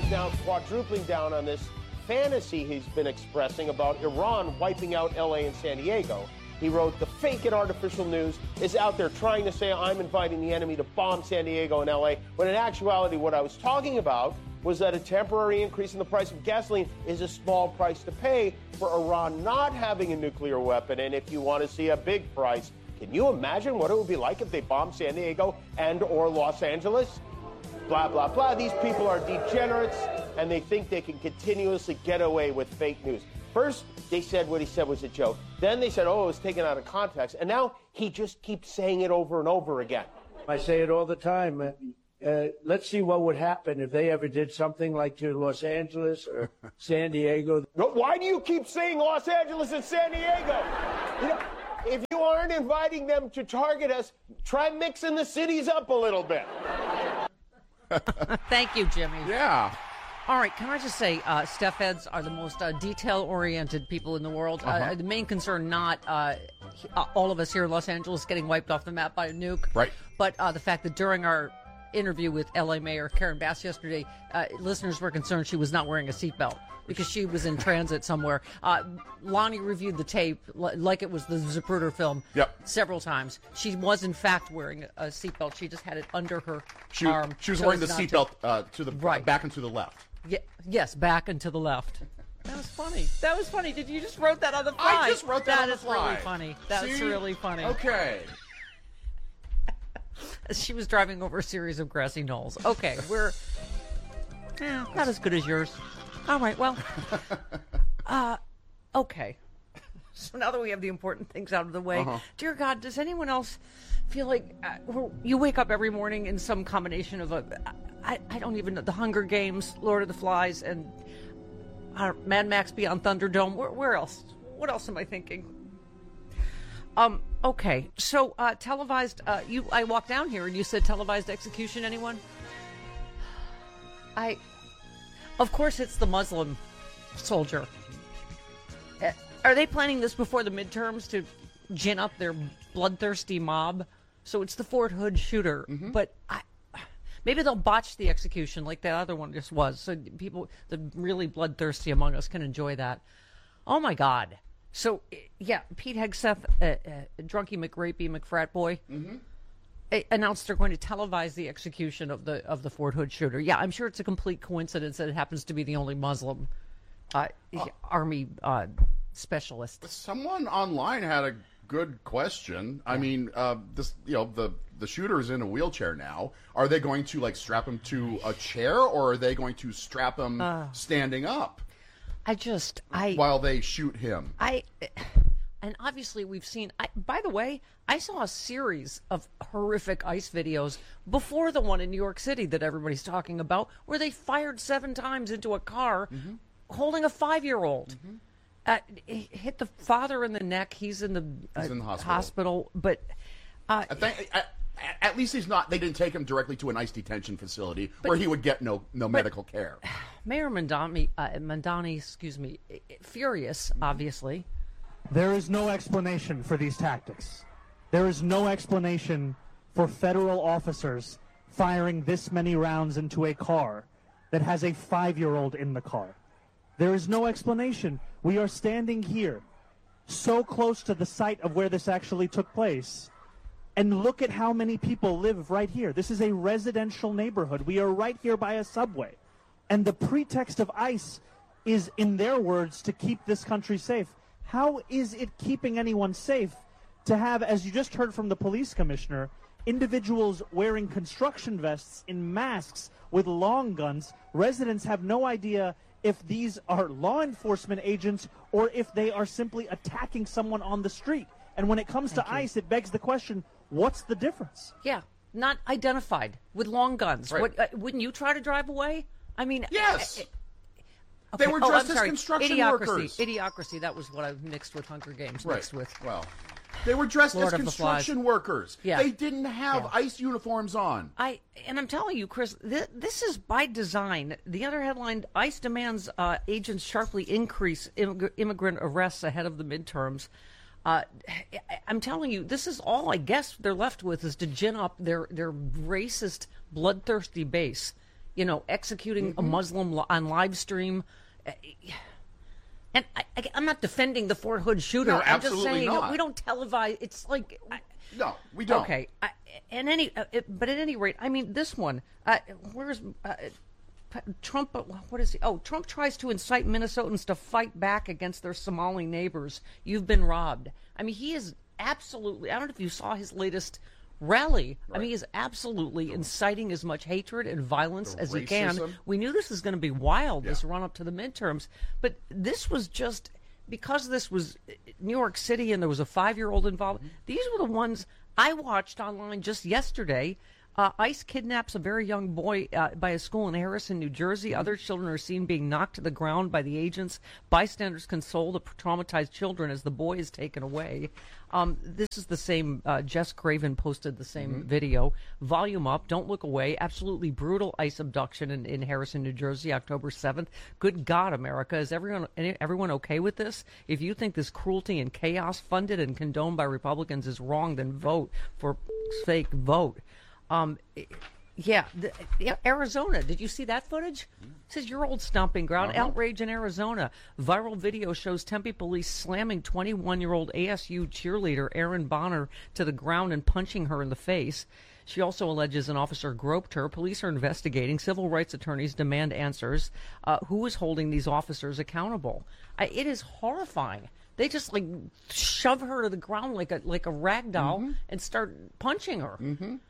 now quadrupling down on this fantasy he's been expressing about Iran wiping out LA and San Diego. He wrote, the fake and artificial news is out there trying to say I'm inviting the enemy to bomb San Diego and LA, when in actuality what I was talking about was that a temporary increase in the price of gasoline is a small price to pay for Iran not having a nuclear weapon. And if you want to see a big price, can you imagine what it would be like if they bombed San Diego and or Los Angeles? Blah, blah, blah. These people are degenerates, and they think they can continuously get away with fake news. First, they said what he said was a joke. Then they said, oh, it was taken out of context. And now he just keeps saying it over and over again. I say it all the time. Let's see what would happen if they ever did something like to Los Angeles or San Diego. Why do you keep saying Los Angeles and San Diego? You know, if you aren't inviting them to target us, try mixing the cities up a little bit. Thank you, Jimmy. Yeah. All right, can I just say, Steph heads are the most detail-oriented people in the world. The main concern, not all of us here in Los Angeles getting wiped off the map by a nuke, right? But the fact that during our interview with L.A. Mayor Karen Bass yesterday, listeners were concerned she was not wearing a seatbelt because she was in transit somewhere. Lonnie reviewed the tape like it was the Zapruder film several times. She was, in fact, wearing a seatbelt. She just had it under her arm. She was wearing the seatbelt to the back and to the left. Yes, back and to the left. That was funny. That was funny. Did you just wrote that on the fly? I just wrote that on the fly. That is really funny. That's really funny. Okay. She was driving over a series of grassy knolls. Okay, we're not as good as yours. All right, well, okay. So now that we have the important things out of the way, dear God, does anyone else feel like you wake up every morning in some combination of I don't even know, the Hunger Games, Lord of the Flies, and Mad Max Beyond Thunderdome? Where else? What else am I thinking? Okay, so televised. I walked down here and you said televised execution. Anyone? Of course, it's the Muslim soldier. Are they planning this before the midterms to gin up their bloodthirsty mob? So it's the Fort Hood shooter, but maybe they'll botch the execution like that other one just was, so people, the really bloodthirsty among us, can enjoy that. Oh my God! So yeah, Pete Hegseth, Drunky McRapey McFrat Boy, announced they're going to televise the execution of the Fort Hood shooter. Yeah, I'm sure it's a complete coincidence that it happens to be the only Muslim army specialist. Someone online had a good question. I mean, the shooter's in a wheelchair now. Are they going to strap him to a chair, or are they going to strap him standing up? While they shoot him. And obviously we've seen, by the way, I saw a series of horrific ICE videos before the one in New York City that everybody's talking about, where they fired 7 times into a car holding a 5-year-old. Hit the father in the neck. He's in the hospital. But at least he's not. They didn't take him directly to an ICE detention facility where he would get no medical care. Mayor Mandani, furious, obviously. There is no explanation for these tactics. There is no explanation for federal officers firing this many rounds into a car that has a 5-year-old in the car. There is no explanation. We are standing here so close to the site of where this actually took place. And look at how many people live right here. This is a residential neighborhood. We are right here by a subway. And the pretext of ICE is, in their words, to keep this country safe. How is it keeping anyone safe to have, as you just heard from the police commissioner, individuals wearing construction vests in masks with long guns? Residents have no idea if these are law enforcement agents or if they are simply attacking someone on the street. And when it comes to ICE, it begs the question, what's the difference? Yeah, not identified with long guns. Right. Wouldn't you try to drive away? I mean, yes. Okay. They were dressed as construction workers. Idiocracy, that was what I mixed with Hunger Games. Right. Mixed with. Well, they were dressed Lord as of the construction workers. Yeah. They didn't have ICE uniforms on. And I'm telling you, Chris, this is by design. The other headline, ICE demands agents sharply increase immigrant arrests ahead of the midterms. I'm telling you, this is all I guess they're left with is to gin up their racist, bloodthirsty base. executing a Muslim on live stream. And I'm not defending the Fort Hood shooter. No, I'm just saying not. we don't televise. It's like no, we don't. Okay, but at any rate, I mean, this one. Where's Trump? What is he? Oh, Trump tries to incite Minnesotans to fight back against their Somali neighbors. You've been robbed. I mean, he is absolutely. I don't know if you saw his latest rally. Right. I mean, he is absolutely inciting as much hatred and violence as he can. We knew this was going to be wild, this run up to the midterms, but this was just because this was New York City and there was a 5-year-old involved. These were the ones I watched online just yesterday. ICE kidnaps a very young boy by a school in Harrison, New Jersey. Other children are seen being knocked to the ground by the agents. Bystanders console the traumatized children as the boy is taken away. This is the same. Jess Craven posted the same video. Volume up. Don't look away. Absolutely brutal ICE abduction in Harrison, New Jersey, October 7th. Good God, America. Is everyone okay with this? If you think this cruelty and chaos funded and condoned by Republicans is wrong, then vote. For sake, vote. Arizona. Did you see that footage? It says your old stomping ground. Outrage in Arizona. Viral video shows Tempe police slamming 21-year-old ASU cheerleader Erin Bonner to the ground and punching her in the face. She also alleges an officer groped her. Police are investigating. Civil rights attorneys demand answers. Who is holding these officers accountable? It is horrifying. They just shove her to the ground like a rag doll and start punching her.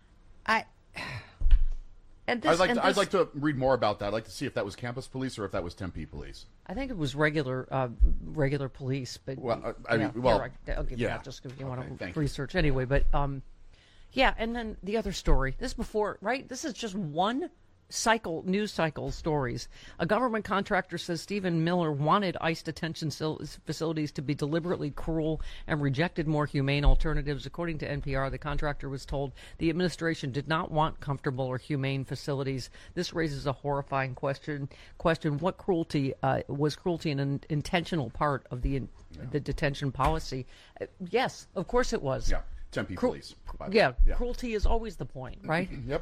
I'd like to read more about that. I'd like to see if that was campus police or if that was Tempe police. I think it was regular police, but I'll give you that just if you want to research anyway. But and then the other story. This is just one news cycle stories. A government contractor says Stephen Miller wanted ICE detention facilities to be deliberately cruel and rejected more humane alternatives. According to NPR, the contractor was told the administration did not want comfortable or humane facilities. This raises a horrifying question. What cruelty was cruelty an intentional part of the detention policy? Yes, of course it was. Yeah, Tempe police. Cruelty is always the point, right? Yep.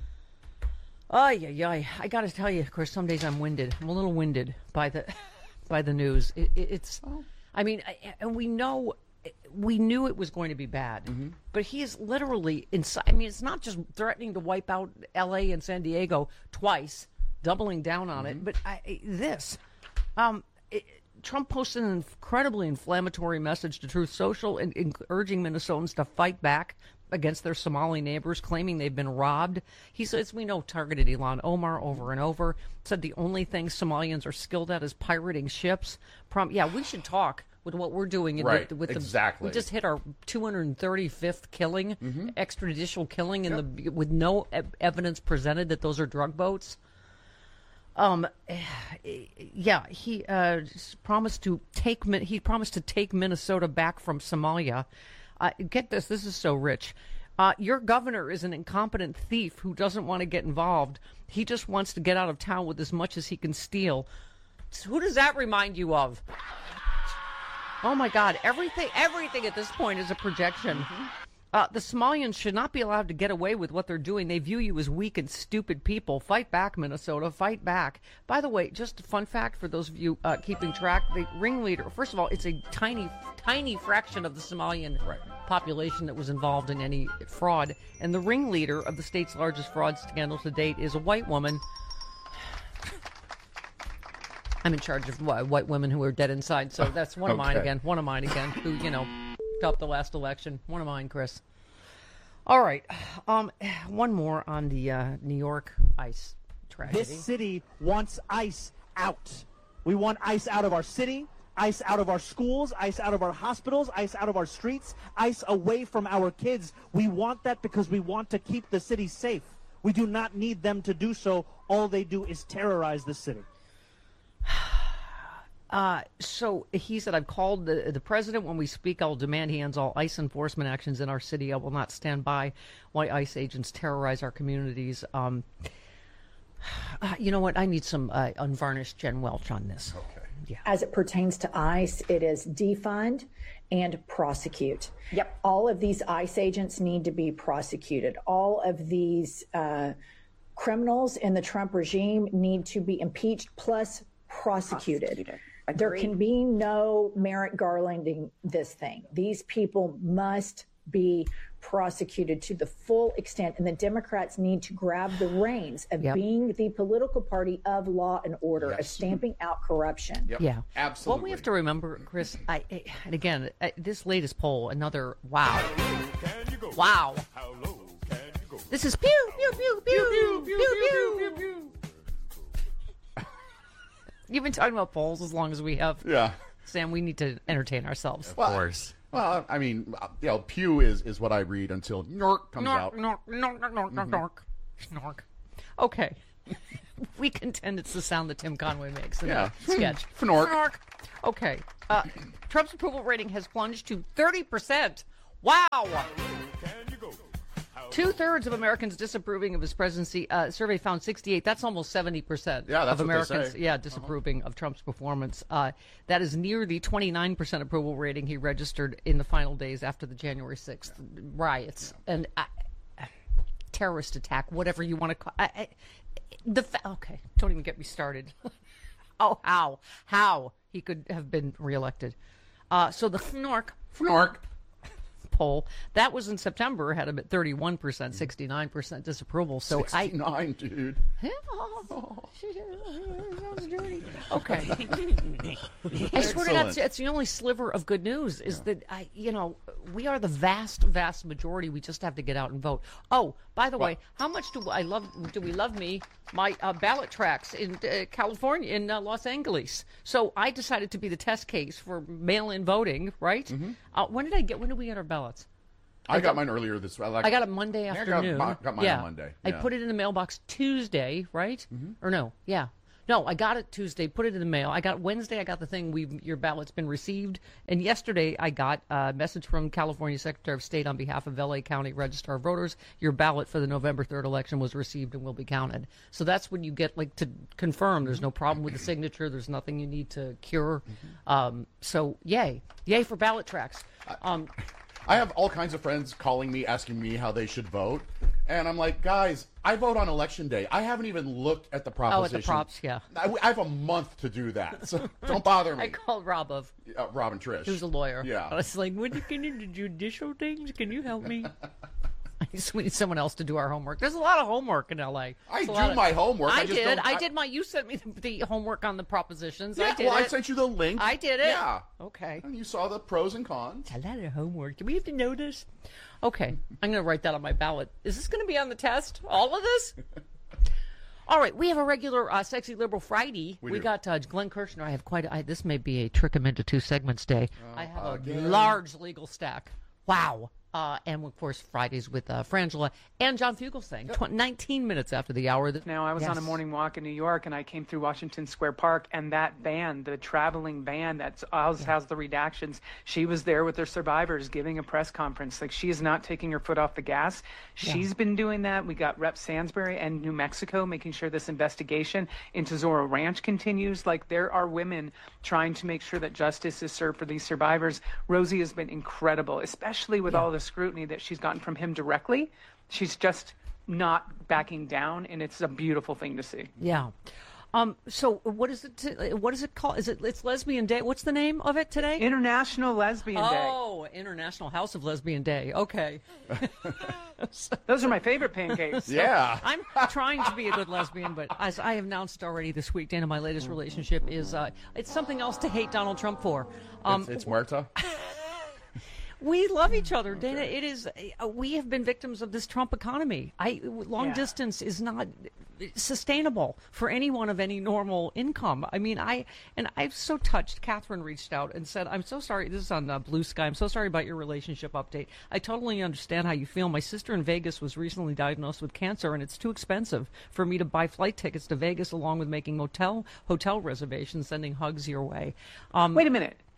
I got to tell you, Chris, some days I'm winded. I'm a little winded by the news. I mean, and we knew it was going to be bad, but he is literally inside. I mean, it's not just threatening to wipe out L.A. and San Diego twice, doubling down on it, but Trump posted an incredibly inflammatory message to Truth Social and urging Minnesotans to fight back against their Somali neighbors, claiming they've been robbed. He says, we know, targeted Ilhan Omar over and over, said the only thing Somalians are skilled at is pirating ships. We should talk with what we're doing. Exactly. We just hit our 235th killing, extrajudicial killing, with no evidence presented that those are drug boats. He promised to take Minnesota back from Somalia. Get this is so rich. Your governor is an incompetent thief who doesn't want to get involved. He just wants to get out of town with as much as he can steal. So who does that remind you of? Oh my God, everything at this point is a projection. The Somalians should not be allowed to get away with what they're doing. They view you as weak and stupid people. Fight back, Minnesota. Fight back. By the way, just a fun fact for those of you keeping track, the ringleader, first of all, it's a tiny, tiny fraction of the Somalian population that was involved in any fraud. And the ringleader of the state's largest fraud scandal to date is a white woman. I'm in charge of white women who are dead inside, so that's one of mine again. One of mine again, who, helped the last election. One of mine, Chris. All right. One more on the New York ICE tragedy. This city wants ICE out. We want ICE out of our city, ICE out of our schools, ICE out of our hospitals, ICE out of our streets, ICE away from our kids. We want that because we want to keep the city safe. We do not need them to do so. All they do is terrorize the city. So he said, I've called the president. When we speak, I'll demand he ends all ICE enforcement actions in our city. I will not stand by while ICE agents terrorize our communities. You know what? I need some unvarnished Jen Welch on this. Okay. Yeah. As it pertains to ICE, it is defund and prosecute. Yep. All of these ICE agents need to be prosecuted. All of these Criminals in the Trump regime need to be impeached plus prosecuted. There can be no Merrick Garlanding this thing. These people must be prosecuted to the full extent, and the Democrats need to grab the reins of being the political party of law and order, of stamping out corruption. Yeah, absolutely. What we have to remember, Chris, and again, this latest poll, another wow. This is pew, pew, pew, pew, pew, pew, pew, pew. You've been talking about polls as long as we have. Yeah. Sam, we need to entertain ourselves. Of course. Well, I mean, Pew is what I read until Nork comes out. Snork. Okay. We contend it's the sound that Tim Conway makes in the sketch. Fnork. Okay. Trump's approval rating has plunged to 30%. Wow. 2/3 of Americans disapproving of his presidency. Survey found 68. That's almost 70% that's of what Americans. they say. Disapproving of Trump's performance. That is near the 29% approval rating he registered in the final days after the January 6th riots and terrorist attack, whatever you want to call. Okay, don't even get me started. How he could have been reelected. So the Fnork poll that was in September had him at 31%, 69% disapproval. So 69, dude. Sounds dirty. Okay. I swear to God, it's the only sliver of good news is that we are the vast majority. We just have to get out and vote. Oh, by the way, how much do we love me? My ballot tracks in California, in Los Angeles. So I decided to be the test case for mail-in voting. Right? Mm-hmm. When did we get our ballots? I got mine earlier this week. I got it Monday afternoon. I got mine on Monday. I put it in the mailbox Tuesday, right? Mm-hmm. Or no? Yeah. No, I got it Tuesday, put it in the mail. I got Wednesday, I got the thing, your ballot's been received. And yesterday, I got a message from California Secretary of State on behalf of L.A. County Registrar of Voters. Your ballot for the November 3rd election was received and will be counted. So that's when you get, to confirm there's no problem with the signature. There's nothing you need to cure. So, yay. Yay for ballot tracks. I have all kinds of friends calling me, asking me how they should vote. And I'm like, guys, I vote on election day. I haven't even looked at the proposition. Oh, at the props, yeah. I have a month to do that, so don't bother me. I called Rob and Trish. Who's a lawyer. Yeah. I was like, when you get into judicial things, can you help me? We need someone else to do our homework. There's a lot of homework in L.A. I do my homework. I did my. You sent me the homework on the propositions. Yeah, I sent you the link. I did it. Yeah. Okay. And you saw the pros and cons. A lot of homework. Do we have to know this? Okay. I'm going to write that on my ballot. Is this going to be on the test? All of this? All right. We have a regular Sexy Liberal Friday. We got Glenn Kirshner. I have this may be a trick him into two segments day. I have a large legal stack. Wow. And, of course, Fridays with Frangela and John Fugelsang, 19 minutes after the hour. Now, I was on a morning walk in New York, and I came through Washington Square Park, and that band, the traveling band that has the redactions, she was there with their survivors giving a press conference. She is not taking her foot off the gas. She's been doing that. We got Rep. Sansbury and New Mexico making sure this investigation into Zorro Ranch continues. There are women trying to make sure that justice is served for these survivors. Rosie has been incredible, especially with all the scrutiny that she's gotten from him directly. She's just not backing down, and it's a beautiful thing to see. Yeah. So what is it called? It's Lesbian Day? What's the name of it today? International Lesbian Day. Oh, International House of Lesbian Day. Okay. Those are my favorite pancakes. Yeah. I'm trying to be a good lesbian, but as I have announced already this week, Dana, my latest relationship is it's something else to hate Donald Trump for. It's Muerta. We love each other, Dana. It is. We have been victims of this Trump economy. Long distance is not sustainable for anyone of any normal income. I mean, I'm so touched. Catherine reached out and said, "I'm so sorry." This is on Blue Sky. I'm so sorry about your relationship update. I totally understand how you feel. My sister in Vegas was recently diagnosed with cancer, and it's too expensive for me to buy flight tickets to Vegas, along with making hotel reservations. Sending hugs your way. Wait a minute.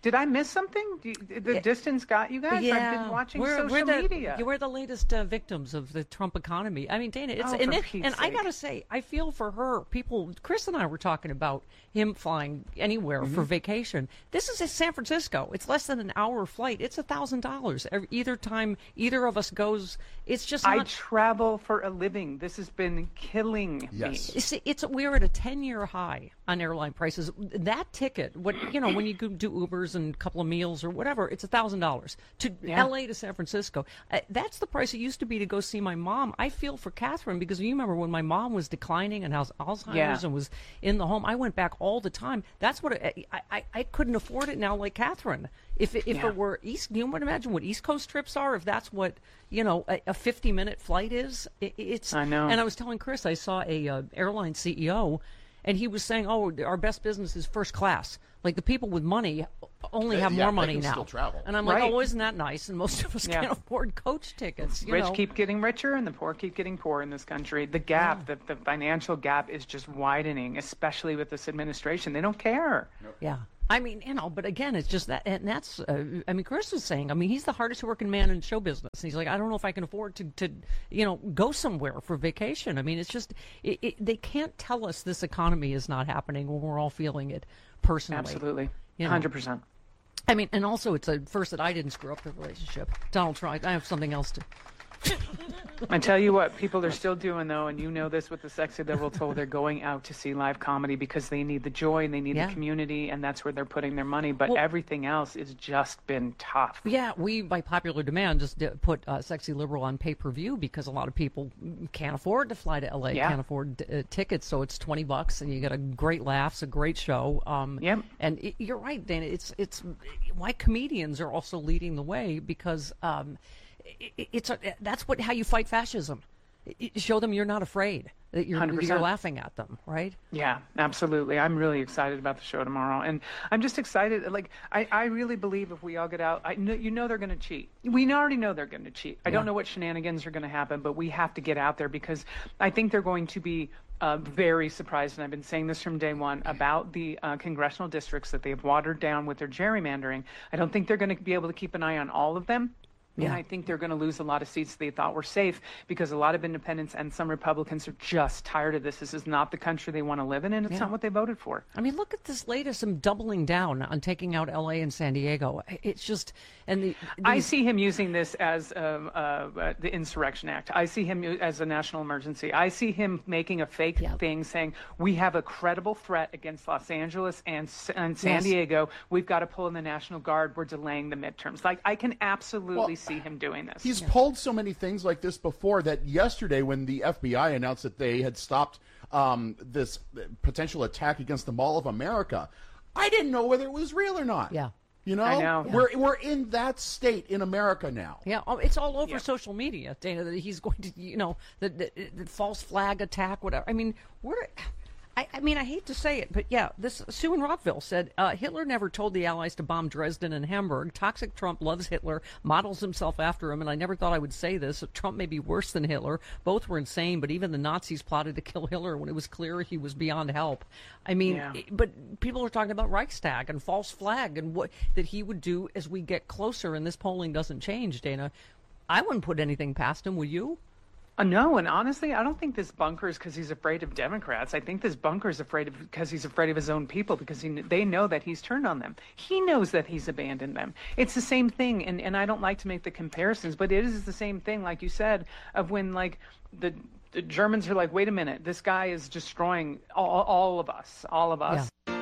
Did I miss something? The distance got you guys? Yeah. I've been watching social media. We're the latest victims of the Trump economy. I mean, Dana, it's and I gotta say, I feel for her. Chris and I were talking about him flying anywhere for vacation. This is in San Francisco. It's less than an hour flight. It's $1,000 either time either of us goes. It's just not... I travel for a living. This has been killing me. You see, we're at a 10-year high on airline prices. That ticket, when you do Ubers and a couple of meals or whatever, it's $1,000 to L.A. to San Francisco. That's the price it used to be to go see my mom. I feel for Catherine because you remember when my mom was declining and has Alzheimer's and was in the home. I went back all the time. That's what I couldn't afford it now, like Catherine. If it were East, you would imagine what East Coast trips are. If that's what a 50-minute flight is, it's. I know. And I was telling Chris, I saw a airline CEO, and he was saying, "Oh, our best business is first class. Like the people with money only have more money now." Still travel. And I'm like, "Oh, isn't that nice?" And most of us can't afford coach tickets. Rich keep getting richer, and the poor keep getting poor in this country. The gap, the financial gap, is just widening, especially with this administration. They don't care. Yeah. I mean, but again, it's just that, and that's, Chris was saying, he's the hardest working man in show business. And he's like, I don't know if I can afford to go somewhere for vacation. I mean, it's just, they can't tell us this economy is not happening when we're all feeling it personally. Absolutely. 100%. I mean, and also it's first that I didn't screw up the relationship. Donald Trump, I have something else to... I tell you what, people are still doing, though, and you know this with the Sexy Liberal Toll, they're going out to see live comedy because they need the joy and they need the community, and that's where they're putting their money. But everything else has just been tough. Yeah, we, by popular demand, just put Sexy Liberal on pay-per-view because a lot of people can't afford to fly to L.A., can't afford tickets, so it's $20, and you get a great laughs, a great show. And you're right, Dana, it's why comedians are also leading the way because... that's how you fight fascism. Show them you're not afraid, that you're laughing at them, right? Yeah, absolutely. I'm really excited about the show tomorrow, and I'm just excited. Like I really believe if we all get out, they're going to cheat. We already know they're going to cheat. I don't know what shenanigans are going to happen, but we have to get out there because I think they're going to be very surprised, and I've been saying this from day one, about the congressional districts that they've watered down with their gerrymandering. I don't think they're going to be able to keep an eye on all of them. And I think they're going to lose a lot of seats they thought were safe because a lot of independents and some Republicans are just tired of this. This is not the country they want to live in, and it's not what they voted for. I mean, look at this latest, him doubling down on taking out L.A. and San Diego. It's just, and I see him using this as the Insurrection Act. I see him as a national emergency. I see him making a fake thing saying, we have a credible threat against Los Angeles and San Diego. We've got to pull in the National Guard. We're delaying the midterms. Like, I can absolutely see him doing this. He's pulled so many things like this before that yesterday when the FBI announced that they had stopped this potential attack against the Mall of America, I didn't know whether it was real or not. Yeah. You know, I know. We're in that state in America now. Yeah, it's all over social media, Dana, that he's going to, the false flag attack, whatever. I mean, I hate to say it, but this Sue in Rockville said, Hitler never told the Allies to bomb Dresden and Hamburg. Toxic Trump loves Hitler, models himself after him, and I never thought I would say this. Trump may be worse than Hitler. Both were insane, but even the Nazis plotted to kill Hitler when it was clear he was beyond help. I mean, but people are talking about Reichstag and false flag and what that he would do as we get closer and this polling doesn't change, Dana. I wouldn't put anything past him, would you? No, and honestly, I don't think this bunker is because he's afraid of Democrats. I think this bunker is because he's afraid of his own people because they know that he's turned on them. He knows that he's abandoned them. It's the same thing, and I don't like to make the comparisons, but it is the same thing, like you said, of when like the Germans are like, wait a minute, this guy is destroying all of us.